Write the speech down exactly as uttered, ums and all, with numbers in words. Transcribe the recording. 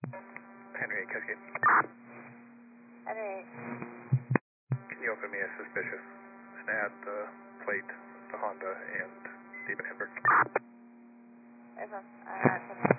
Henry eight Cascade. Henry eight. Can you open me a suspicious and add the plate, the Honda, and Stephen Hamburg? Affirm. Uh,